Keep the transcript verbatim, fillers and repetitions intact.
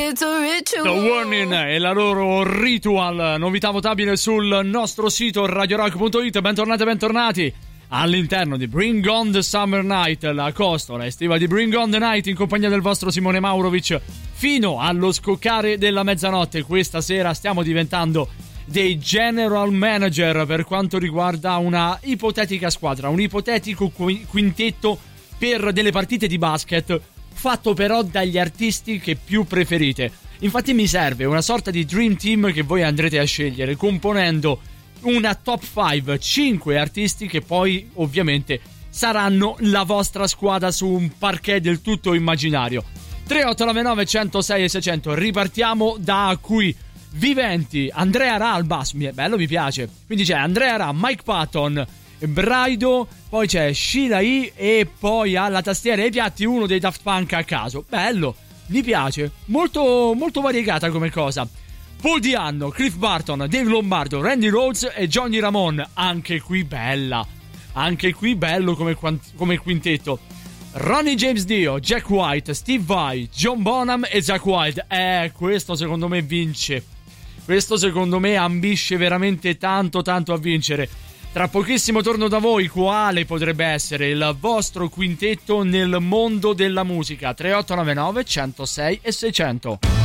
it's a ritual. The Warning e la loro Ritual, novità votabile sul nostro sito radio rock punto it. Bentornati, bentornati all'interno di Bring On The Summer Night, la costola estiva di Bring On The Night, in compagnia del vostro Simone Maurovic fino allo scoccare della mezzanotte. Questa sera stiamo diventando dei general manager per quanto riguarda una ipotetica squadra, un ipotetico quintetto per delle partite di basket, fatto però dagli artisti che più preferite. Infatti mi serve una sorta di dream team che voi andrete a scegliere, componendo una top cinque, cinque artisti che poi ovviamente saranno la vostra squadra su un parquet del tutto immaginario. tre otto nove nove uno zero sei seicento. Ripartiamo da qui. Viventi: Andrea Ra al basso, bello, mi piace. Quindi c'è Andrea Ra, Mike Patton, Braido, poi c'è Sheila E e poi alla tastiera e ai piatti uno dei Daft Punk a caso. Bello, mi piace, molto molto variegata come cosa. Paul Di'Anno, Cliff Barton, Dave Lombardo, Randy Rhoads e Johnny Ramone. Anche qui bella, anche qui bello come, come quintetto. Ronnie James Dio, Jack White, Steve Vai, John Bonham e Zakk Wylde. Eh, questo secondo me vince. Questo secondo me ambisce veramente tanto tanto a vincere. Tra pochissimo torno da voi. Quale potrebbe essere il vostro quintetto nel mondo della musica? tre otto nove nove uno zero sei e seicento.